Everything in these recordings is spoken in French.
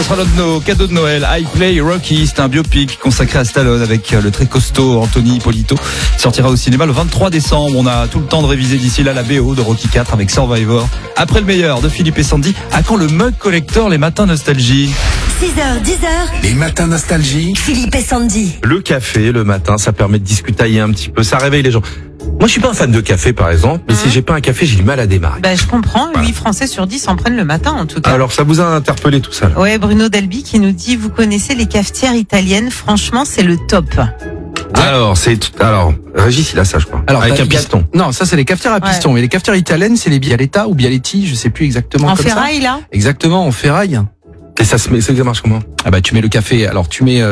Ce sera l'un de nos cadeaux de Noël. I Play Rocky, c'est un biopic consacré à Stallone avec le très costaud Anthony Ippolito. Il sortira au cinéma le 23 décembre. On a tout le temps de réviser d'ici là la BO de Rocky 4 avec Survivor. Après le meilleur de Philippe et Sandy, à quand le mug collector, les matins nostalgie? 6h, 10h, Les matins nostalgie. Philippe et Sandy. Le café, le matin, ça permet de discutailler un petit peu, ça réveille les gens. Moi, je suis pas un fan de café, par exemple, mais si j'ai pas un café, j'ai du mal à démarrer. Je comprends. Voilà. 8 Français sur 10 en prennent le matin, en tout cas. Alors, ça vous a interpellé tout ça, là? Ouais, Bruno Delby qui nous dit, vous connaissez les cafetières italiennes? Franchement, c'est le top. Alors, Régis, il a ça, je crois. Alors, avec t'as- un piston. Non, ça c'est les cafetières à piston. Mais les cafetières italiennes, c'est les Bialetta ou Bialetti, je sais plus exactement En comme ferraille, là? ça. Exactement, en ferraille. Et ça marche comment? Tu mets le café. Alors tu mais,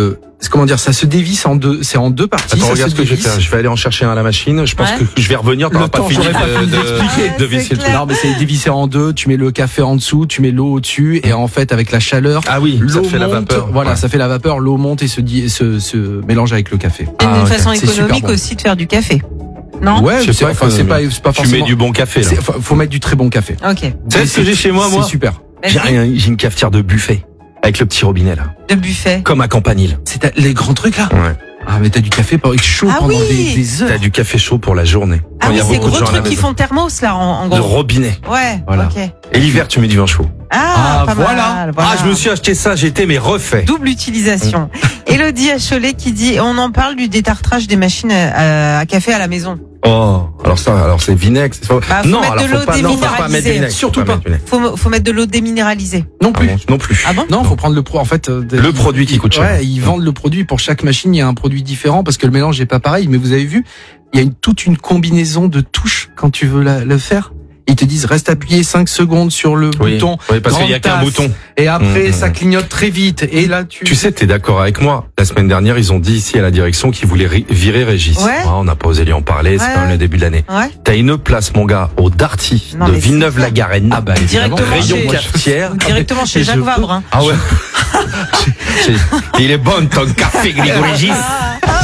ça se dévisse en deux. C'est en deux parties. Attends, ça regarde se ce que je vais dévisse. faire. Je vais aller en chercher un à la machine. Je pense Ouais. que je vais revenir. T'auras Le pas temps, fini j'aurais pas fini d'expliquer. de Ouais, visser c'est le truc. clair. Non, mais c'est dévissé en deux. Tu mets le café en dessous, tu mets l'eau au-dessus, et en fait, avec la chaleur, Ah oui, ça l'eau fait la monte. vapeur. Voilà, Ouais. ça fait la vapeur. L'eau monte et se mélange avec le café. C'est une ok. façon C'est super économique bon. aussi de faire du café. Non? Ouais, Je sais c'est pas, enfin, c'est pas Tu forcément. mets du bon café, là. Faut mettre du très bon café. Ok. Tu sais ce que j'ai chez moi, C'est moi? super. J'ai une cafetière de buffet. Avec le petit robinet, là. De buffet. Comme à Campanile. C'est les grands trucs là. Ouais. Ah, mais t'as du café chaud Ah pendant oui. des heures. T'as du café chaud pour la journée. Ah Quand il y oui, a ces beaucoup de gros gens à la trucs qui maison. font thermos, là, en De gros. robinet. Ouais, Voilà. ok. Et l'hiver, tu mets du vin chaud. Ah, pas voilà. mal, voilà. Ah, je me suis acheté ça, j'étais mais refait. Double utilisation. Élodie à Cholet qui dit, on en parle du détartrage des machines à café à la maison. Oh, alors c'est vinaigre. C'est pas... Faut non, mettre alors de l'eau faut pas mettre déminéralisée. vinaigre. Surtout Faut pas. mettre vinaigre. Faut mettre de l'eau déminéralisée. Non plus. Ah bon, non plus. Ah bon? Non, faut prendre le produit qui coûte cher. Ouais, ils vendent le produit pour chaque machine, il y a un produit différent parce que le mélange n'est pas pareil. Mais vous avez vu, il y a toute une combinaison de touches quand tu veux le faire. Ils te disent reste appuyé 5 secondes sur le bouton. Oui, parce qu'il y a grande qu'un tasse, bouton. Et après, Mmh. ça clignote très vite. Et là, Tu sais, t'es d'accord avec moi. La semaine dernière, ils ont dit ici à la direction qu'ils voulaient virer Régis. Ouais. Ah, on n'a pas osé lui en parler, c'est Ouais, quand même ouais. le début de l'année. Ouais. T'as une place, mon gars, au Darty Non, de mais c'est Villeneuve-la-Garenne. Ah bah, évidemment. Directement Rayon chez- cafetière. Ou directement chez Et Jacques je peux- Vabre, hein. Ah ouais. Il est bon ton café, Grégorégis.